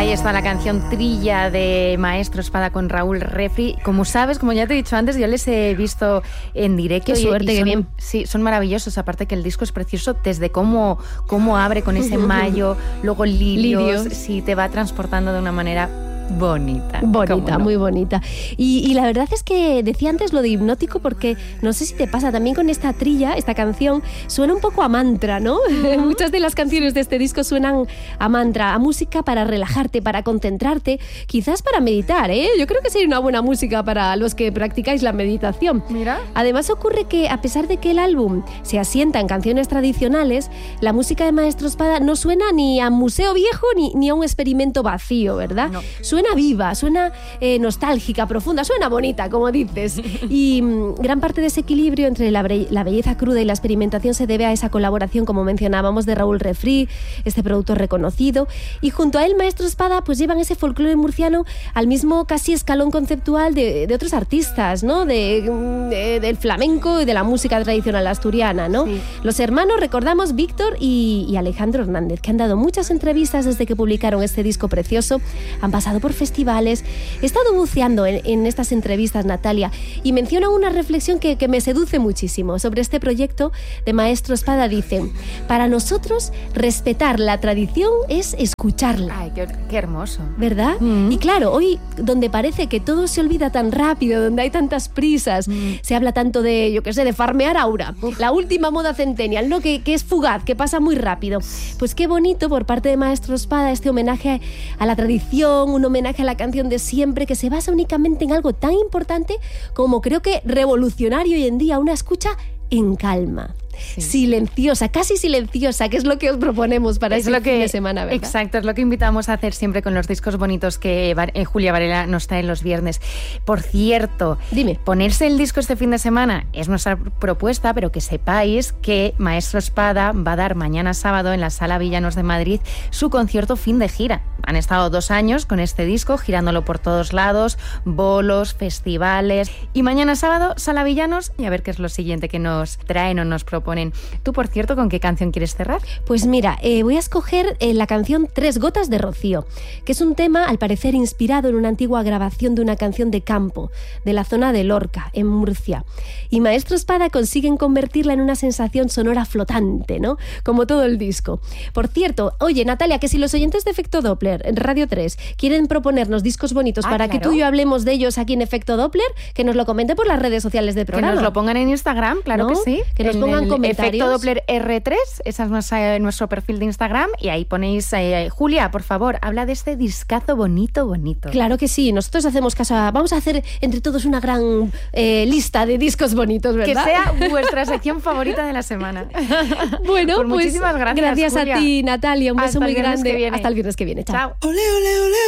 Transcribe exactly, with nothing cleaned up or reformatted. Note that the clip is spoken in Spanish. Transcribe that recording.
Ahí está la canción Trilla de Maestro Espada con Raúl Refri. Como sabes, como ya te he dicho antes, yo les he visto en directo. Qué suerte, y, y qué son, bien. Sí, son maravillosos. Aparte que el disco es precioso desde cómo, cómo abre con ese mayo, luego lirios, Lirios. sí, te va transportando de una manera bonita. Bonita, no? muy bonita. Y, y la verdad es que decía antes lo de hipnótico porque no sé si te pasa también con esta trilla, esta canción, suena un poco a mantra, ¿no? Uh-huh. Muchas de las canciones de este disco suenan a mantra, a música para relajarte, para concentrarte, quizás para meditar, ¿eh? Yo creo que sería una buena música para los que practicáis la meditación. Mira. Además ocurre que a pesar de que el álbum se asienta en canciones tradicionales, la música de Maestro Espada no suena ni a museo viejo ni, ni a un experimento vacío, ¿verdad? No. Suena viva, suena eh, nostálgica, profunda, suena bonita, como dices. Y mmm, gran parte de ese equilibrio entre la, bre- la belleza cruda y la experimentación se debe a esa colaboración, como mencionábamos, de Raúl Refri, este productor reconocido. Y junto a él, Maestro Espada, pues llevan ese folclore murciano al mismo casi escalón conceptual de, de otros artistas, ¿no? De, de, del flamenco y de la música tradicional asturiana, ¿no? Sí. Los hermanos, recordamos, Víctor y, y Alejandro Hernández, que han dado muchas entrevistas desde que publicaron este disco precioso, han pasado por festivales. He estado buceando en, en estas entrevistas, Natalia, y mencionan una reflexión que, que me seduce muchísimo sobre este proyecto de Maestro Espada. Dicen: para nosotros respetar la tradición es escucharla. Ay, qué, qué hermoso. ¿Verdad? Mm. Y claro, hoy donde parece que todo se olvida tan rápido, donde hay tantas prisas, mm. se habla tanto de, yo qué sé, de farmear aura, Uf. la última moda centennial, ¿no? Que, que es fugaz, que pasa muy rápido. Pues qué bonito por parte de Maestro Espada este homenaje a la tradición, un homenaje a la canción de siempre, que se basa únicamente en algo tan importante como, creo que revolucionario hoy en día, una escucha en calma. Sí. Silenciosa, casi silenciosa, que es lo que os proponemos para es este lo que, fin de semana, ¿verdad? Exacto, es lo que invitamos a hacer siempre con los discos bonitos que eh, Julia Varela nos trae los viernes. Por cierto, dime, ponerse el disco este fin de semana es nuestra propuesta, pero que sepáis que Maestro Espada va a dar mañana sábado en la Sala Villanos de Madrid su concierto fin de gira. Han estado dos años con este disco, girándolo por todos lados, bolos, festivales, y mañana sábado, Sala Villanos, y a ver qué es lo siguiente que nos traen o nos proponen. Tú, por cierto, ¿con qué canción quieres cerrar? Pues mira, eh, voy a escoger eh, la canción Tres gotas de rocío, que es un tema, al parecer, inspirado en una antigua grabación de una canción de campo, de la zona de Lorca, en Murcia. Y Maestro Espada consiguen convertirla en una sensación sonora flotante, ¿no? Como todo el disco. Por cierto, oye, Natalia, que si los oyentes de Efecto Doppler, en Radio tres, quieren proponernos discos bonitos ah, para claro. que tú y yo hablemos de ellos aquí en Efecto Doppler, que nos lo comenten por las redes sociales del programa. Que nos lo pongan en Instagram, claro, ¿no? Que sí. Que nos en pongan el comentarios. Efecto Doppler erre tres, ese es nuestra, nuestro perfil de Instagram, y ahí ponéis, eh, Julia, por favor, habla de este discazo bonito, bonito. Claro que sí, nosotros hacemos caso a, vamos a hacer entre todos una gran eh, lista de discos bonitos, ¿verdad? Que sea vuestra sección favorita de la semana. Bueno, pues pues muchísimas gracias, gracias Julia. a ti, Natalia, un beso Hasta muy grande. Hasta el viernes que viene. Chao. Chao. Ole, ole, ole.